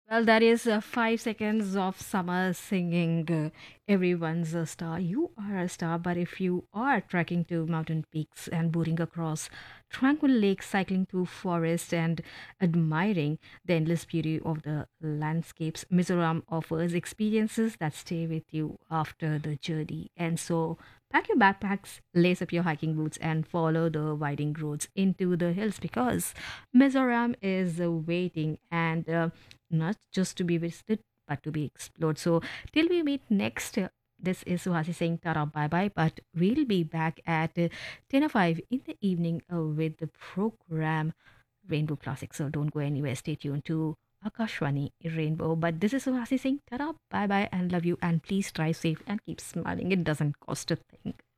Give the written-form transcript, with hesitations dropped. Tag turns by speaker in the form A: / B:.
A: Well, that is 5 seconds of summer singing. Everyone's a star. You are a star, but if you are trekking to mountain peaks and boating across tranquil lakes, cycling through forests, and admiring the endless beauty of the landscapes, Mizoram offers experiences that stay with you after the journey. And so, pack your backpacks, lace up your hiking boots, and follow the winding roads into the hills because Mizoram is waiting and not just to be visited but to be explored. So till we meet next, this is Suhasi saying tara bye bye, but we'll be back at 10:05 in the evening with the program Rainbow Classic. So don't go anywhere. Stay tuned to Akashwani Rainbow. But this is Suhasi saying tara bye bye and love you, and please drive safe and keep smiling. It doesn't cost a thing.